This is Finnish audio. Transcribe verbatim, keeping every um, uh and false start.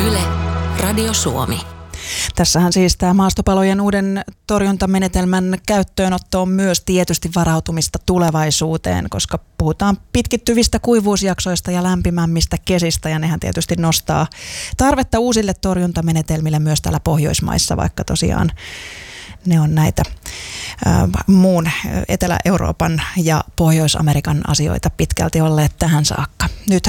Yle, Radio Suomi. Tässähän siis tämä maastopalojen uuden torjuntamenetelmän käyttöönotto on myös tietysti varautumista tulevaisuuteen, koska puhutaan pitkittyvistä kuivuusjaksoista ja lämpimämmistä kesistä, ja nehän tietysti nostaa tarvetta uusille torjuntamenetelmille myös täällä Pohjoismaissa, vaikka tosiaan ne on näitä ä, muun Etelä-Euroopan ja Pohjois-Amerikan asioita pitkälti olleet tähän saakka. Nyt